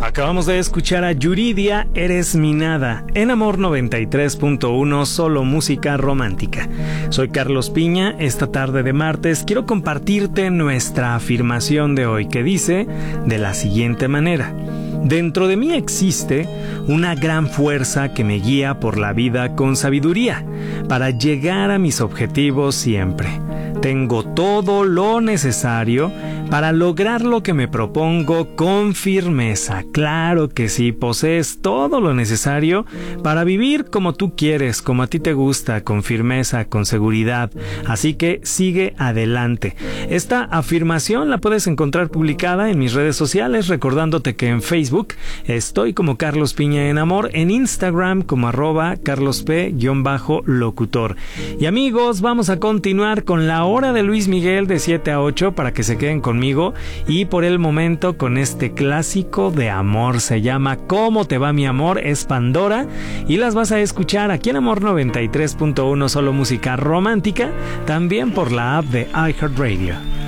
Acabamos de escuchar a Yuridia, Eres mi nada, en Amor 93.1, solo música romántica. Soy Carlos Piña. Esta tarde de martes quiero compartirte nuestra afirmación de hoy, que dice de la siguiente manera: dentro de mí existe una gran fuerza que me guía por la vida con sabiduría para llegar a mis objetivos siempre. Tengo todo lo necesario para lograr lo que me propongo con firmeza. Claro que sí, posees todo lo necesario para vivir como tú quieres, como a ti te gusta, con firmeza, con seguridad. Así que sigue adelante. Esta afirmación la puedes encontrar publicada en mis redes sociales, recordándote que en Facebook estoy como Carlos Piña en Amor, en Instagram como @carlosp_locutor. Y amigos, vamos a continuar con la hora de Luis Miguel de 7 a 8 para que se queden conmigo, y por el momento con este clásico de amor. Se llama ¿Cómo te va mi amor? Es Pandora y las vas a escuchar aquí en Amor 93.1, solo música romántica, también por la app de iHeartRadio.